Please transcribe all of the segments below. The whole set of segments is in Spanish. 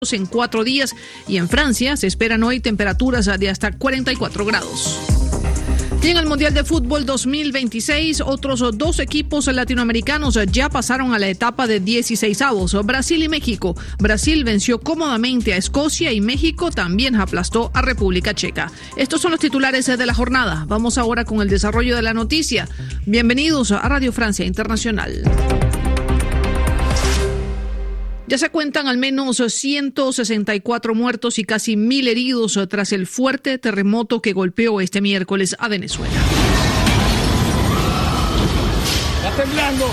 en 4 días, y en Francia se esperan hoy temperaturas de hasta 44 grados. Y en el Mundial de Fútbol 2026, otros 2 equipos latinoamericanos ya pasaron a la etapa de 16avos, Brasil y México. Brasil venció cómodamente a Escocia y México también aplastó a República Checa. Estos son los titulares de la jornada. Vamos ahora con el desarrollo de la noticia. Bienvenidos a Radio Francia Internacional. Ya se cuentan al menos 164 muertos y casi 1.000 heridos tras el fuerte terremoto que golpeó este miércoles a Venezuela. ¡Está temblando!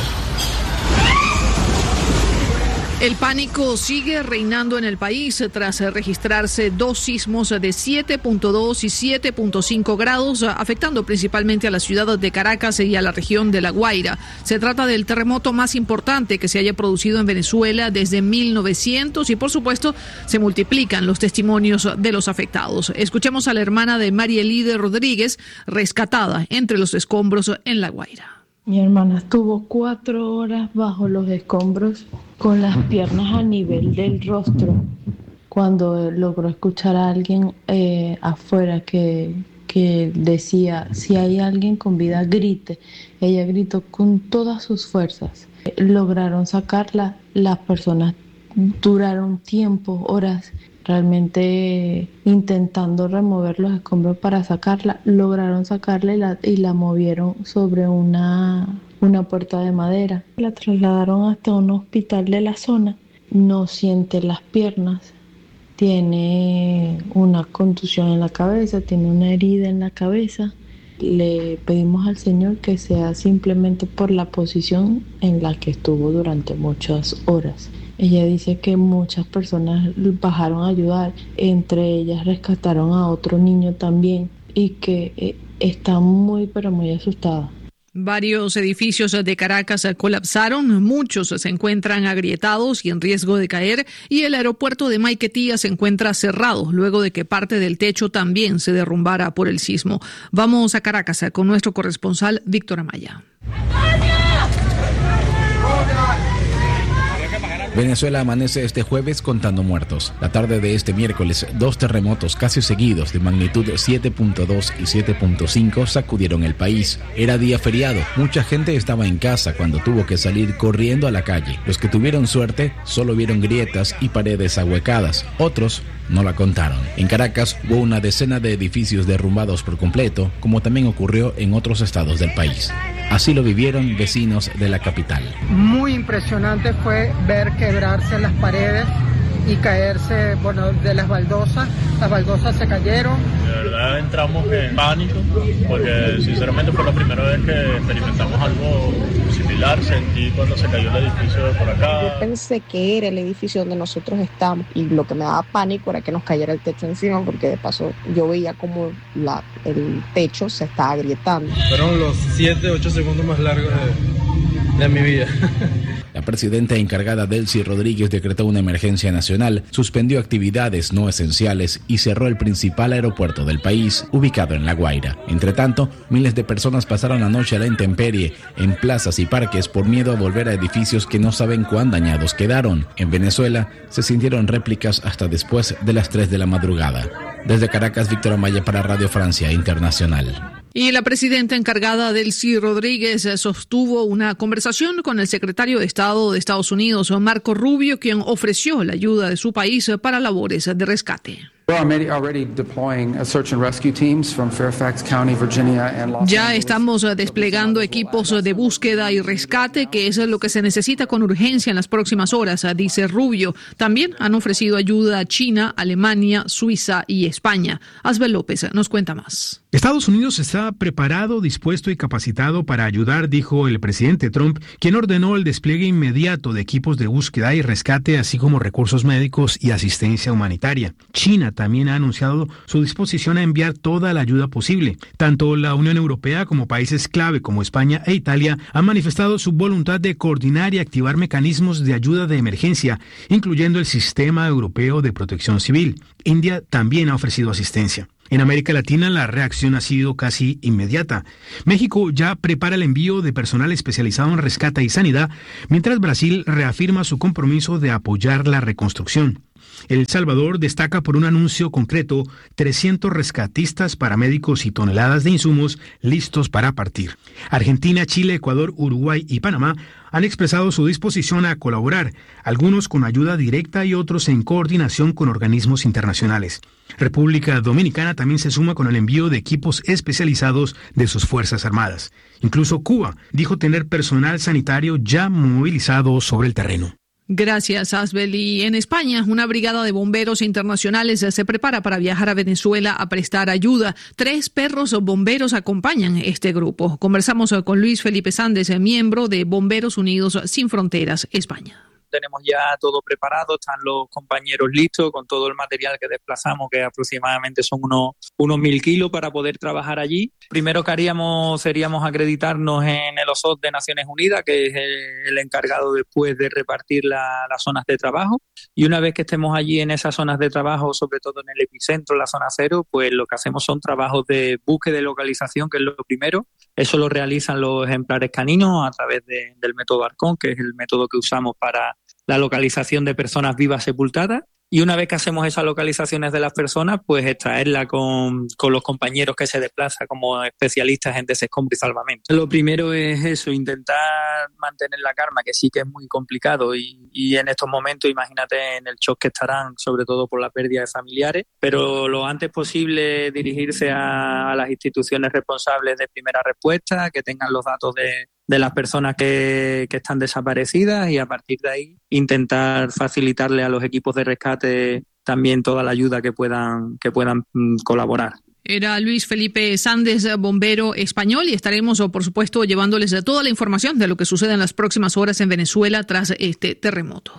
El pánico sigue reinando en el país tras registrarse 2 sismos de 7.2 y 7.5 grados, afectando principalmente a la ciudad de Caracas y a la región de La Guaira. Se trata del terremoto más importante que se haya producido en Venezuela desde 1900 y, por supuesto, se multiplican los testimonios de los afectados. Escuchemos a la hermana de María Elide Rodríguez, rescatada entre los escombros en La Guaira. Mi hermana estuvo 4 horas bajo los escombros con las piernas a nivel del rostro cuando logró escuchar a alguien afuera que decía: si hay alguien con vida, grite. Ella gritó con todas sus fuerzas. Lograron sacarla. Las personas duraron tiempo, horas, realmente intentando remover los escombros para sacarla. Lograron sacarla y la movieron sobre una puerta de madera. La trasladaron hasta un hospital de la zona. No siente las piernas, tiene una contusión en la cabeza, tiene una herida en la cabeza. Le pedimos al Señor que sea simplemente por la posición en la que estuvo durante muchas horas. Ella dice que muchas personas bajaron a ayudar, entre ellas rescataron a otro niño también, y que está muy pero muy asustada. Varios edificios de Caracas colapsaron, muchos se encuentran agrietados y en riesgo de caer, y el aeropuerto de Maiquetía se encuentra cerrado luego de que parte del techo también se derrumbara por el sismo. Vamos a Caracas con nuestro corresponsal Víctor Amaya. Venezuela amanece este jueves contando muertos. La tarde de este miércoles, 2 terremotos casi seguidos de magnitud 7.2 y 7.5 sacudieron el país. Era día feriado, mucha gente estaba en casa cuando tuvo que salir corriendo a la calle. Los que tuvieron suerte solo vieron grietas y paredes ahuecadas, otros no la contaron. En Caracas hubo una decena de edificios derrumbados por completo, como también ocurrió en otros estados del país. Así lo vivieron vecinos de la capital. Muy impresionante fue ver quebrarse las paredes y caerse, de las baldosas. Las baldosas se cayeron. De verdad entramos en pánico porque sinceramente fue la primera vez que experimentamos algo similar. Sentí cuando se cayó el edificio de por acá. Yo pensé que era el edificio donde nosotros estamos y lo que me daba pánico era que nos cayera el techo encima, porque de paso yo veía como el techo se estaba agrietando. Fueron los 7-8 segundos más largos de mi vida. La presidenta encargada Delcy Rodríguez decretó una emergencia nacional, suspendió actividades no esenciales y cerró el principal aeropuerto del país, ubicado en La Guaira. Entre tanto, miles de personas pasaron la noche a la intemperie en plazas y parques por miedo a volver a edificios que no saben cuán dañados quedaron. En Venezuela se sintieron réplicas hasta después de las 3 de la madrugada. Desde Caracas, Víctor Amaya para Radio Francia Internacional. Y la presidenta encargada Delcy Rodríguez sostuvo una conversación con el secretario de Estado de Estados Unidos, Marco Rubio, quien ofreció la ayuda de su país para labores de rescate. Ya estamos desplegando equipos de búsqueda y rescate, que es lo que se necesita con urgencia en las próximas horas, dice Rubio. También han ofrecido ayuda a China, Alemania, Suiza y España. Asbel López nos cuenta más. Estados Unidos está preparado, dispuesto y capacitado para ayudar, dijo el presidente Trump, quien ordenó el despliegue inmediato de equipos de búsqueda y rescate, así como recursos médicos y asistencia humanitaria. China también ha anunciado su disposición a enviar toda la ayuda posible. Tanto la Unión Europea como países clave como España e Italia han manifestado su voluntad de coordinar y activar mecanismos de ayuda de emergencia, incluyendo el Sistema Europeo de Protección Civil. India también ha ofrecido asistencia. En América Latina la reacción ha sido casi inmediata. México ya prepara el envío de personal especializado en rescate y sanidad, mientras Brasil reafirma su compromiso de apoyar la reconstrucción. El Salvador destaca por un anuncio concreto: 300 rescatistas, paramédicos y toneladas de insumos listos para partir. Argentina, Chile, Ecuador, Uruguay y Panamá han expresado su disposición a colaborar, algunos con ayuda directa y otros en coordinación con organismos internacionales. República Dominicana también se suma con el envío de equipos especializados de sus Fuerzas Armadas. Incluso Cuba dijo tener personal sanitario ya movilizado sobre el terreno. Gracias, Asbel. Y en España, una brigada de bomberos internacionales se prepara para viajar a Venezuela a prestar ayuda. 3 perros bomberos acompañan este grupo. Conversamos con Luis Felipe Sández, miembro de Bomberos Unidos Sin Fronteras, España. Tenemos ya todo preparado, están los compañeros listos con todo el material que desplazamos, que aproximadamente son unos 1.000 kilos para poder trabajar allí. Primero que haríamos seríamos acreditarnos en el OSOT de Naciones Unidas, que es el encargado después de repartir las zonas de trabajo. Y una vez que estemos allí en esas zonas de trabajo, sobre todo en el epicentro, la zona cero, pues lo que hacemos son trabajos de búsqueda y localización, que es lo primero. Eso lo realizan los ejemplares caninos a través del método Arcón, que es el método que usamos para la localización de personas vivas sepultadas. Y una vez que hacemos esas localizaciones de las personas, pues extraerla con los compañeros que se desplazan como especialistas en desescombro y salvamento. Lo primero es eso, intentar mantener la calma, que sí que es muy complicado y en estos momentos imagínate en el shock que estarán, sobre todo por la pérdida de familiares, pero lo antes posible dirigirse a las instituciones responsables de primera respuesta, que tengan los datos de las personas que están desaparecidas, y a partir de ahí intentar facilitarle a los equipos de rescate también toda la ayuda que puedan colaborar. Era Luis Felipe Sández, bombero español, y estaremos, por supuesto, llevándoles toda la información de lo que sucede en las próximas horas en Venezuela tras este terremoto.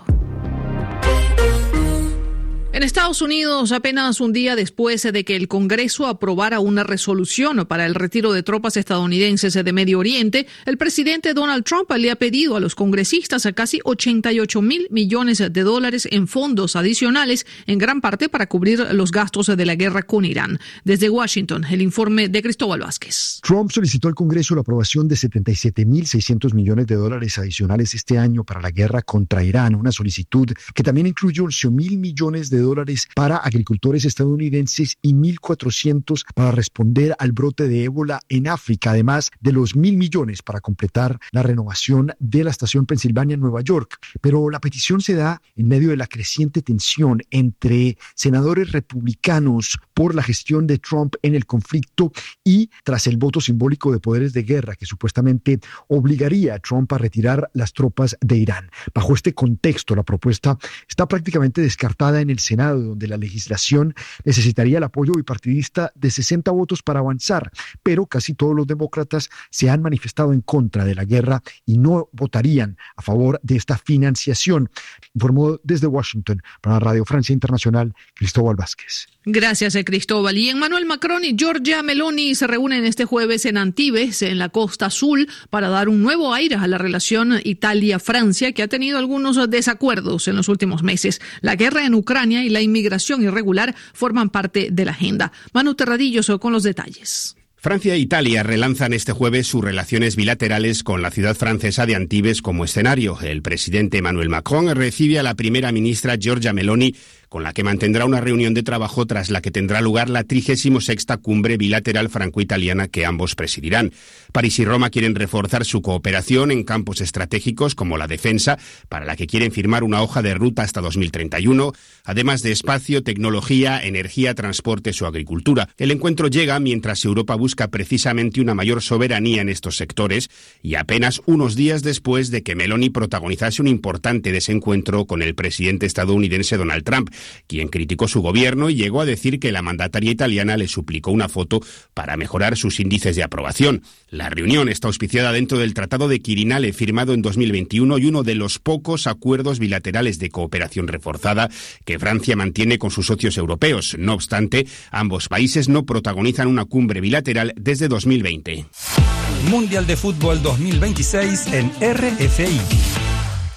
En Estados Unidos, apenas un día después de que el Congreso aprobara una resolución para el retiro de tropas estadounidenses de Medio Oriente, el presidente Donald Trump le ha pedido a los congresistas a casi $88,000 millones en fondos adicionales, en gran parte para cubrir los gastos de la guerra con Irán. Desde Washington, el informe de Cristóbal Vázquez. Trump solicitó al Congreso la aprobación de $77,600 millones adicionales este año para la guerra contra Irán, una solicitud que también incluye $11,000 millones para agricultores estadounidenses y 1.400 para responder al brote de ébola en África, además de los 1.000 millones para completar la renovación de la estación Pensilvania en Nueva York. Pero la petición se da en medio de la creciente tensión entre senadores republicanos por la gestión de Trump en el conflicto y tras el voto simbólico de poderes de guerra que supuestamente obligaría a Trump a retirar las tropas de Irán. Bajo este contexto, la propuesta está prácticamente descartada en el Senado, donde la legislación necesitaría el apoyo bipartidista de 60 votos para avanzar, pero casi todos los demócratas se han manifestado en contra de la guerra y no votarían a favor de esta financiación. Informó desde Washington para Radio Francia Internacional, Cristóbal Vázquez. Gracias, Cristóbal. Y Emmanuel Macron y Giorgia Meloni se reúnen este jueves en Antibes, en la Costa Azul, para dar un nuevo aire a la relación Italia-Francia, que ha tenido algunos desacuerdos en los últimos meses. La guerra en Ucrania y la inmigración irregular forman parte de la agenda. Manu Terradillos con los detalles. Francia e Italia relanzan este jueves sus relaciones bilaterales con la ciudad francesa de Antibes como escenario. El presidente Emmanuel Macron recibe a la primera ministra Giorgia Meloni, con la que mantendrá una reunión de trabajo tras la que tendrá lugar la 36ª cumbre bilateral franco-italiana que ambos presidirán. París y Roma quieren reforzar su cooperación en campos estratégicos como la defensa, para la que quieren firmar una hoja de ruta hasta 2031, además de espacio, tecnología, energía, transportes o agricultura. El encuentro llega mientras Europa busca precisamente una mayor soberanía en estos sectores y apenas unos días después de que Meloni protagonizase un importante desencuentro con el presidente estadounidense Donald Trump, quien criticó su gobierno y llegó a decir que la mandataria italiana le suplicó una foto para mejorar sus índices de aprobación. La reunión está auspiciada dentro del Tratado de Quirinale firmado en 2021 y uno de los pocos acuerdos bilaterales de cooperación reforzada que Francia mantiene con sus socios europeos. No obstante, ambos países no protagonizan una cumbre bilateral desde 2020. Mundial de Fútbol 2026 en RFI.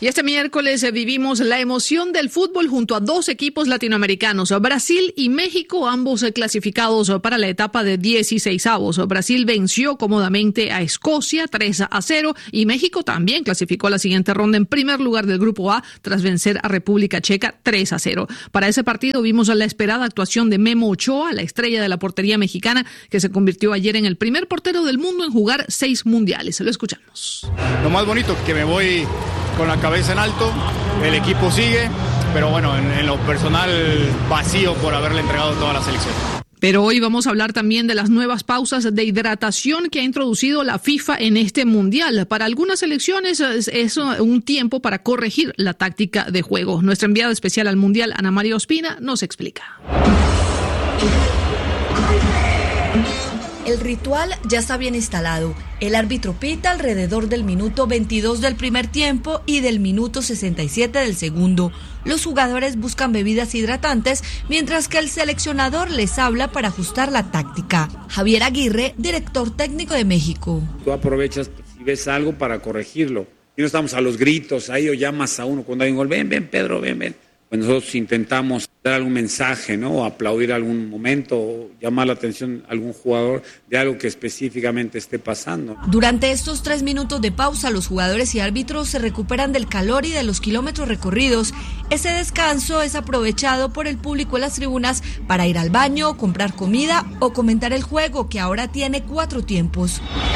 Y este miércoles vivimos la emoción del fútbol junto a dos equipos latinoamericanos, Brasil y México, ambos clasificados para la etapa de 16avos. Brasil venció cómodamente a Escocia 3-0 y México también clasificó a la siguiente ronda en primer lugar del Grupo A tras vencer a República Checa 3-0. Para ese partido vimos la esperada actuación de Memo Ochoa, la estrella de la portería mexicana, que se convirtió ayer en el primer portero del mundo en jugar 6 mundiales. Lo escuchamos. Lo más bonito que me voy con la cabeza en alto, el equipo sigue, pero bueno, en lo personal vacío por haberle entregado toda la selección. Pero hoy vamos a hablar también de las nuevas pausas de hidratación que ha introducido la FIFA en este mundial. Para algunas selecciones es un tiempo para corregir la táctica de juego. Nuestra enviada especial al mundial, Ana María Ospina, nos explica. El ritual ya está bien instalado. El árbitro pita alrededor del minuto 22 del primer tiempo y del minuto 67 del segundo. Los jugadores buscan bebidas hidratantes, mientras que el seleccionador les habla para ajustar la táctica. Javier Aguirre, director técnico de México. Tú aprovechas y ves algo para corregirlo. Y no estamos a los gritos ahí o llamas a uno cuando hay un gol. Ven, Pedro, ven. Pues nosotros intentamos dar algún mensaje, ¿no? O aplaudir algún momento, o llamar la atención a algún jugador de algo que específicamente esté pasando. Durante estos 3 minutos de pausa, los jugadores y árbitros se recuperan del calor y de los kilómetros recorridos. Ese descanso es aprovechado por el público en las tribunas para ir al baño, comprar comida o comentar el juego, que ahora tiene 4 tiempos.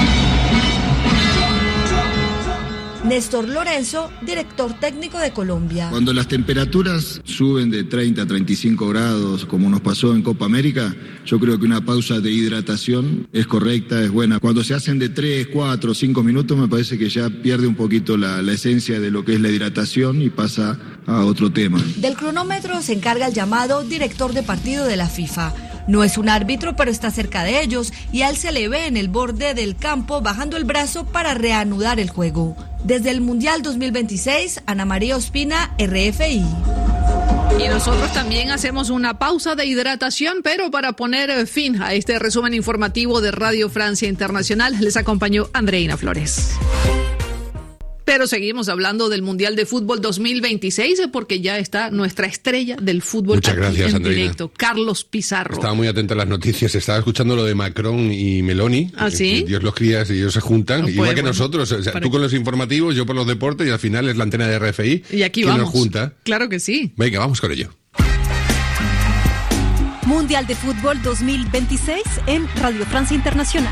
Néstor Lorenzo, director técnico de Colombia. Cuando las temperaturas suben de 30 a 35 grados, como nos pasó en Copa América, yo creo que una pausa de hidratación es correcta, es buena. Cuando se hacen de 3, 4, 5 minutos, me parece que ya pierde un poquito la esencia de lo que es la hidratación y pasa a otro tema. Del cronómetro se encarga el llamado director de partido de la FIFA. No es un árbitro, pero está cerca de ellos y a él se le ve en el borde del campo bajando el brazo para reanudar el juego. Desde el Mundial 2026, Ana María Ospina, RFI. Y nosotros también hacemos una pausa de hidratación, pero para poner fin a este resumen informativo de Radio Francia Internacional, les acompañó Andreina Flores. Pero seguimos hablando del Mundial de Fútbol 2026 porque ya está nuestra estrella del fútbol. Muchas gracias, en Andreina. directo, Carlos Pizarro. Estaba muy atenta a las noticias, estaba escuchando lo de Macron y Meloni. ¿Ah, sí? Dios los cría y ellos se juntan, No, igual que bueno, nosotros. O sea, tú con los informativos, yo por los deportes y al final es la antena de RFI. Y aquí que vamos. nos junta. Claro que sí. Venga, vamos con ello. Mundial de Fútbol 2026 en Radio Francia Internacional.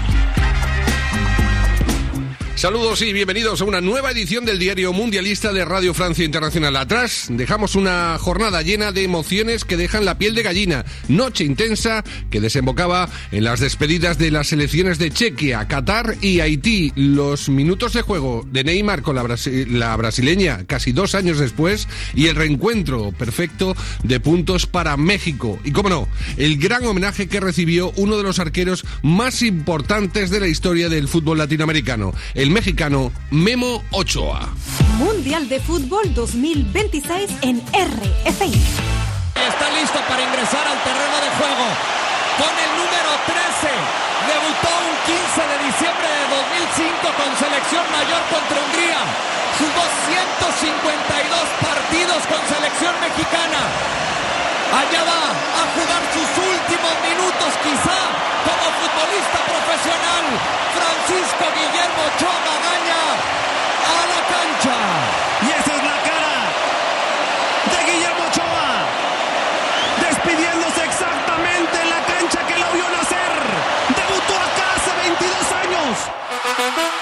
Saludos y bienvenidos a una nueva edición del Diario Mundialista de Radio Francia Internacional. Atrás dejamos una jornada llena de emociones que dejan la piel de gallina. Noche intensa que desembocaba en las despedidas de las selecciones de Chequia, Qatar y Haití. Los minutos de juego de Neymar con la brasileña casi 2 años después y el reencuentro perfecto de puntos para México. Y cómo no, el gran homenaje que recibió uno de los arqueros más importantes de la historia del fútbol latinoamericano, el mexicano Memo Ochoa. Mundial de Fútbol 2026 en RFI. Está listo para ingresar al terreno de juego con el número 13. Debutó un 15 de diciembre de 2005 con selección mayor contra Hungría. Jugó 152 partidos con selección mexicana. Allá va a jugar sus últimos minutos quizá como futbolista profesional. Francisco Guillermo Ochoa Magaña a la cancha. Y esa es la cara de Guillermo Ochoa, despidiéndose exactamente en la cancha que lo vio nacer. Debutó acá hace 22 años.